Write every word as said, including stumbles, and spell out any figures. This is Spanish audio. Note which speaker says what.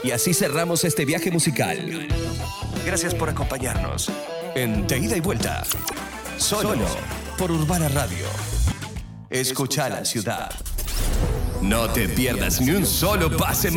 Speaker 1: Y así cerramos este viaje musical. Gracias por acompañarnos en De Ida y Vuelta. Solo, Solo por Urbana Radio. Escucha la ciudad. No te pierdas ni un solo pase